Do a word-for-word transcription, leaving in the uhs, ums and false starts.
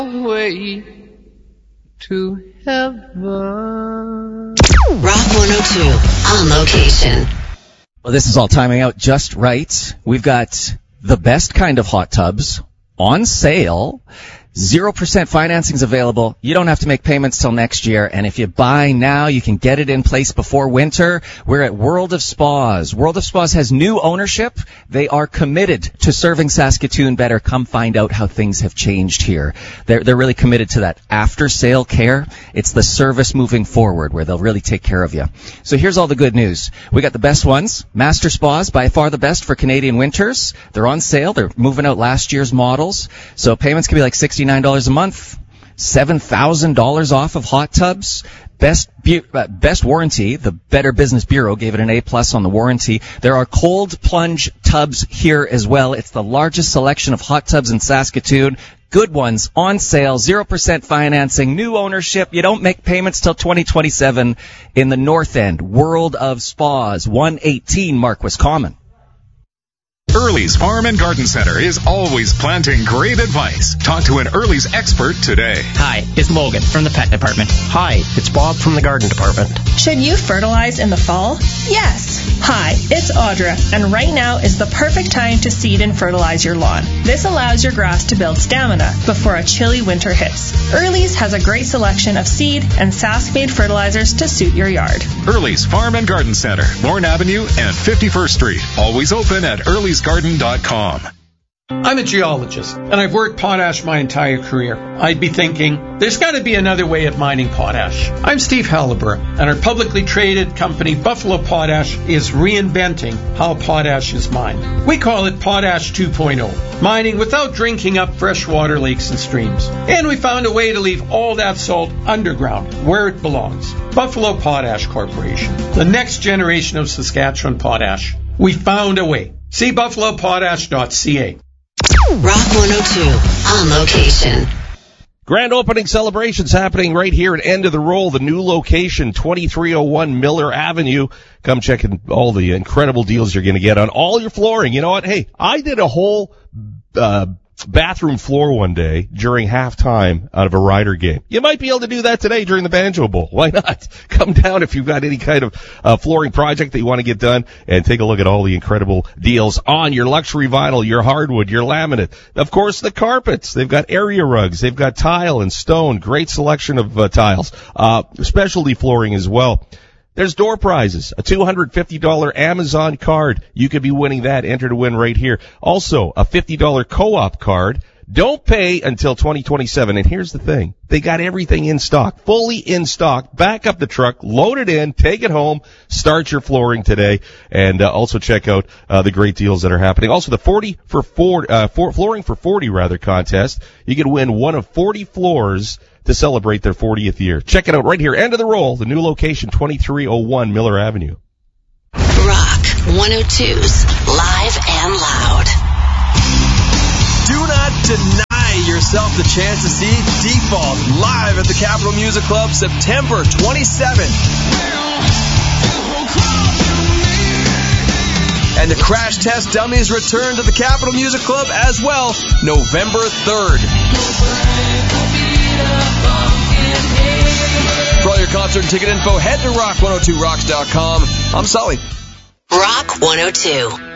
way to heaven. Rock one oh two on location. Well, this is all timing out just right. We've got the best kind of hot tubs on sale. Zero percent financing's available. You don't have to make payments till next year. And if you buy now, you can get it in place before winter. We're at World of Spas. World of Spas has new ownership. They are committed to serving Saskatoon better. Come find out how things have changed here. They're, they're really committed to that after-sale care. It's the service moving forward where they'll really take care of you. So here's all the good news. We got the best ones. Master Spas, by far the best for Canadian winters. They're on sale. They're moving out last year's models. So payments can be like sixty-nine dollars a month, seven thousand dollars off of hot tubs. Best bu- uh, best warranty, the Better Business Bureau gave it an A plus on the warranty. There are cold plunge tubs here as well. It's the largest selection of hot tubs in Saskatoon. Good ones on sale, zero percent financing, new ownership. You don't make payments till twenty twenty-seven in the North End. World of Spas, one eighteen Marquis Common. Early's Farm and Garden Center is always planting great advice. Talk to an Early's expert today. Hi, it's Logan from the pet department. Hi, it's Bob from the garden department. Should you fertilize in the fall? Yes. Hi, it's Audra, and right now is the perfect time to seed and fertilize your lawn. This allows your grass to build stamina before a chilly winter hits. Early's has a great selection of seed and Sask-made fertilizers to suit your yard. Early's Farm and Garden Center, Lorne Avenue and fifty-first Street. Always open at earlys garden dot com. I'm a geologist, and I've worked potash my entire career. I'd be thinking, there's got to be another way of mining potash. I'm Steve Halliburton, and our publicly traded company, Buffalo Potash, is reinventing how potash is mined. We call it Potash two point oh, mining without drinking up freshwater lakes and streams. And we found a way to leave all that salt underground, where it belongs. Buffalo Potash Corporation, the next generation of Saskatchewan potash. We found a way. See buffalo potash dot c a. Rock one oh two on location. Grand opening celebrations happening right here at End of the Roll, the new location, twenty-three oh one Miller Avenue. Come check in all the incredible deals you're going to get on all your flooring. You know what? Hey, I did a whole uh bathroom floor one day during halftime out of a Rider game. You might be able to do that today during the Banjo Bowl. Why not? Come down if you've got any kind of uh, flooring project that you want to get done and take a look at all the incredible deals on your luxury vinyl, your hardwood, your laminate. Of course, the carpets. They've got area rugs. They've got tile and stone. Great selection of uh, tiles. Uh, specialty flooring as well. There's door prizes, a two hundred fifty dollars Amazon card. You could be winning that. Enter to win right here. Also, a fifty dollars co-op card. Don't pay until twenty twenty-seven. And here's the thing. They got everything in stock, fully in stock. Back up the truck, load it in, take it home, start your flooring today. And uh, also check out uh, the great deals that are happening. Also, the forty for four, uh, for, flooring for forty rather contest. You can win one of forty floors to celebrate their fortieth year. Check it out right here. End of the Roll, the new location, twenty-three oh one Miller Avenue. Rock one oh two's Live and Loud. Do not deny yourself the chance to see Default live at the Capitol Music Club September twenty-seventh. And the Crash Test Dummies return to the Capitol Music Club as well, November third. For all your concert and ticket info, head to rock one oh two rocks dot com. I'm Sully. Rock one oh two.